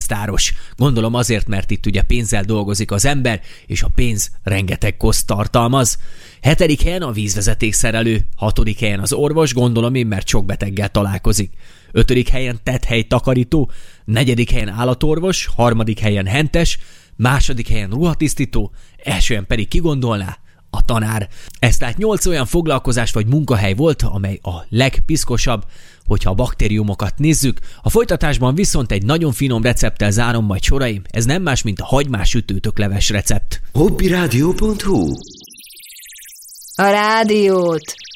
pénztáros. Gondolom azért, mert itt ugye pénzzel dolgozik az ember, és a pénz rengeteg koszt tartalmaz. 7. helyen a vízvezetékszerelő, 6. helyen az orvos, gondolom én, mert sok beteggel találkozik. 5. helyen tetthely takarító, 4. helyen állatorvos, 3. helyen hentes, 2. helyen ruhatisztító, első helyen pedig ki gondolná? A tanár. Ez tehát 8 olyan foglalkozás vagy munkahely volt, amely a legpiszkosabb, hogyha a baktériumokat nézzük. A folytatásban viszont egy nagyon finom recepttel zárom majd soraim, ez nem más, mint a hagymás sütőtökleves recept. Hobbyradio.hu. A rádiót